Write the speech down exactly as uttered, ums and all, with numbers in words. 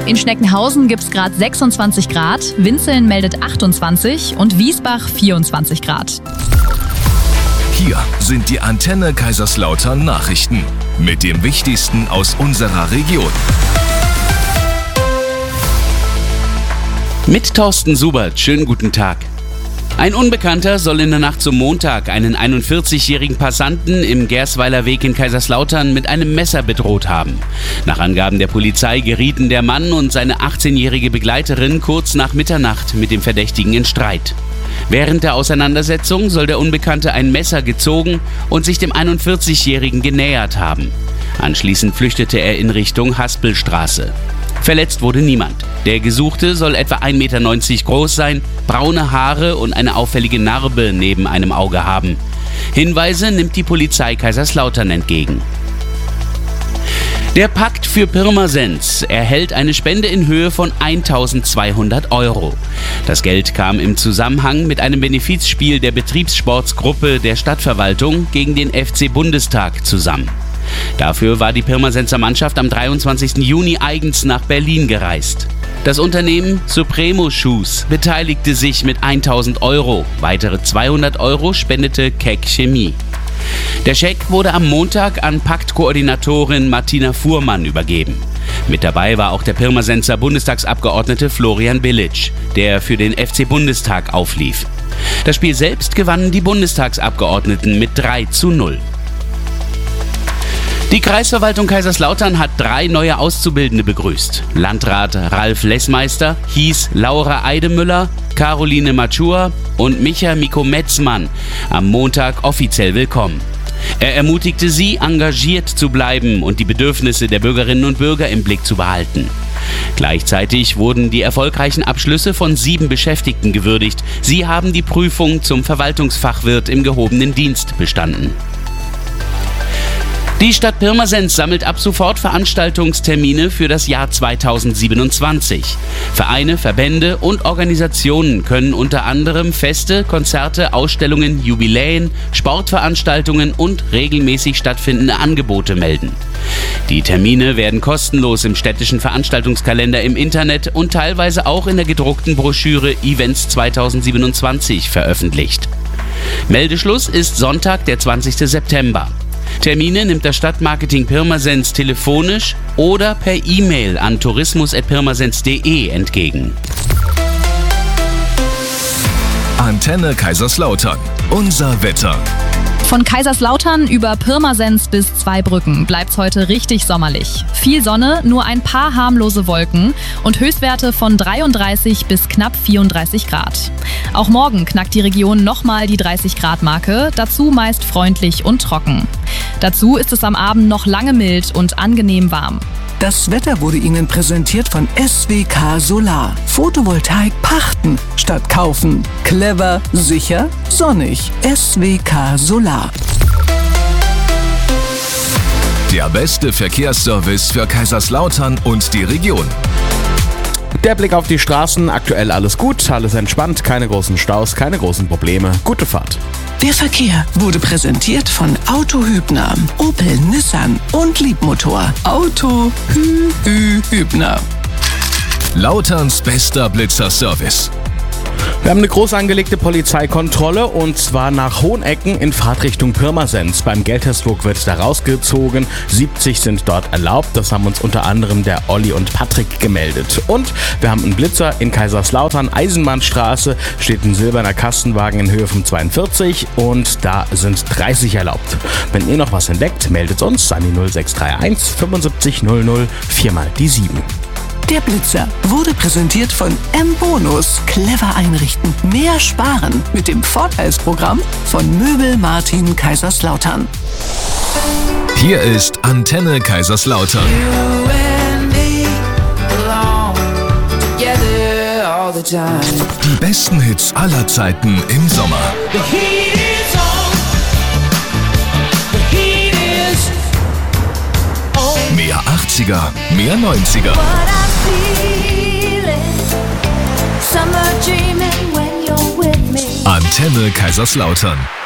In Schneckenhausen gibt es gerade sechsundzwanzig Grad, Winzeln meldet achtundzwanzig und Wiesbach vierundzwanzig Grad. Hier sind die Antenne Kaiserslautern Nachrichten mit dem Wichtigsten aus unserer Region. Mit Thorsten Subert, schönen guten Tag. Ein Unbekannter soll in der Nacht zum Montag einen einundvierzigjährigen Passanten im Gersweiler Weg in Kaiserslautern mit einem Messer bedroht haben. Nach Angaben der Polizei gerieten der Mann und seine achtzehnjährige Begleiterin kurz nach Mitternacht mit dem Verdächtigen in Streit. Während der Auseinandersetzung soll der Unbekannte ein Messer gezogen und sich dem einundvierzigjährigen genähert haben. Anschließend flüchtete er in Richtung Haspelstraße. Verletzt wurde niemand. Der Gesuchte soll etwa ein Meter neunzig groß sein, braune Haare und eine auffällige Narbe neben einem Auge haben. Hinweise nimmt die Polizei Kaiserslautern entgegen. Der Pakt für Pirmasens erhält eine Spende in Höhe von eintausendzweihundert Euro. Das Geld kam im Zusammenhang mit einem Benefizspiel der Betriebssportsgruppe der Stadtverwaltung gegen den F C Bundestag zusammen. Dafür war die Pirmasenser Mannschaft am dreiundzwanzigsten Juni eigens nach Berlin gereist. Das Unternehmen Supremo Shoes beteiligte sich mit eintausend Euro. Weitere zweihundert Euro spendete Keck Chemie. Der Scheck wurde am Montag an Paktkoordinatorin Martina Fuhrmann übergeben. Mit dabei war auch der Pirmasenser Bundestagsabgeordnete Florian Bilic, der für den F C Bundestag auflief. Das Spiel selbst gewannen die Bundestagsabgeordneten mit drei zu null. Die Kreisverwaltung Kaiserslautern hat drei neue Auszubildende begrüßt. Landrat Ralf Lessmeister hieß Laura Eidemüller, Caroline Matschur und Micha Miko Metzmann am Montag offiziell willkommen. Er ermutigte sie, engagiert zu bleiben und die Bedürfnisse der Bürgerinnen und Bürger im Blick zu behalten. Gleichzeitig wurden die erfolgreichen Abschlüsse von sieben Beschäftigten gewürdigt. Sie haben die Prüfung zum Verwaltungsfachwirt im gehobenen Dienst bestanden. Die Stadt Pirmasens sammelt ab sofort Veranstaltungstermine für das Jahr zweitausendsiebenundzwanzig. Vereine, Verbände und Organisationen können unter anderem Feste, Konzerte, Ausstellungen, Jubiläen, Sportveranstaltungen und regelmäßig stattfindende Angebote melden. Die Termine werden kostenlos im städtischen Veranstaltungskalender im Internet und teilweise auch in der gedruckten Broschüre Events zweitausendsiebenundzwanzig veröffentlicht. Meldeschluss ist Sonntag, der zwanzigsten September. Termine nimmt das Stadtmarketing Pirmasens telefonisch oder per E-Mail an tourismus at pirmasens punkt de entgegen. Antenne Kaiserslautern. Unser Wetter. Von Kaiserslautern über Pirmasens bis Zweibrücken bleibt's heute richtig sommerlich. Viel Sonne, nur ein paar harmlose Wolken und Höchstwerte von dreiunddreißig bis knapp vierunddreißig Grad. Auch morgen knackt die Region nochmal die dreißig Grad Marke, dazu meist freundlich und trocken. Dazu ist es am Abend noch lange mild und angenehm warm. Das Wetter wurde Ihnen präsentiert von S W K Solar. Photovoltaik pachten statt kaufen. Clever, sicher, sonnig. S W K Solar. Der beste Verkehrsservice für Kaiserslautern und die Region. Der Blick auf die Straßen, aktuell alles gut, alles entspannt, keine großen Staus, keine großen Probleme. Gute Fahrt. Der Verkehr wurde präsentiert von Auto Hübner, Opel, Nissan und Liebmotor. Auto Hü Hü Hübner. Lauterns bester Blitzerservice. Wir haben eine groß angelegte Polizeikontrolle und zwar nach Hohenecken in Fahrtrichtung Pirmasens. Beim Geldtestflug wird da rausgezogen. siebzig sind dort erlaubt. Das haben uns unter anderem der Olli und Patrick gemeldet. Und wir haben einen Blitzer in Kaiserslautern, Eisenbahnstraße, steht ein silberner Kastenwagen in Höhe von zweiundvierzig und da sind dreißig erlaubt. Wenn ihr noch was entdeckt, meldet uns an die null sechs drei eins fünfundsiebzig null null viermal die sieben. Der Blitzer wurde präsentiert von M-Bonus. Clever einrichten, mehr sparen mit dem Vorteilsprogramm von Möbel Martin Kaiserslautern. Hier ist Antenne Kaiserslautern. Die besten Hits aller Zeiten im Sommer. Mehr achtziger, mehr neunziger. Antenne Kaiserslautern.